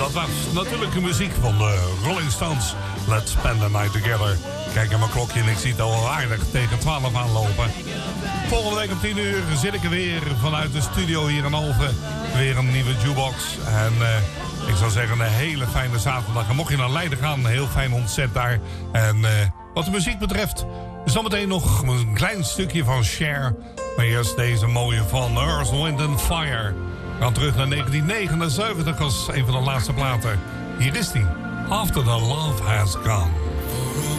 Dat was natuurlijk de muziek van de Rolling Stones. Let's spend the night together. Kijk naar mijn klokje en ik zie het al aardig tegen 12 aanlopen. Volgende week om 10 uur zit ik er weer vanuit de studio hier in Alphen. Weer een nieuwe jukebox. En ik zou zeggen een hele fijne zaterdag. En mocht je naar Leiden gaan, heel fijn ontzet daar. En wat de muziek betreft, zometeen nog een klein stukje van Cher. Maar eerst deze mooie van Earth, Wind and Fire. We gaan terug naar 1979 als een van de laatste platen. Hier is die. After the Love Has Gone.